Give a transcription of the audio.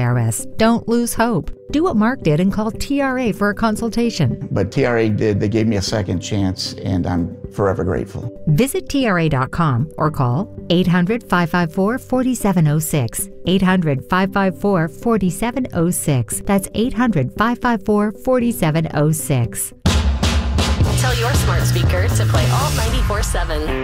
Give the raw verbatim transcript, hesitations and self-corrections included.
R S. Don't lose hope. Do what Mark did and call T R A for a consultation. But T R A did, they gave me a second chance, and I'm forever grateful. Visit T R A dot com or call eight hundred, five five four, four seven zero six. eight hundred, five five four, four seven zero six. That's eight hundred, five five four, four seven zero six. Tell your smart speaker to play Alt ninety-four seven.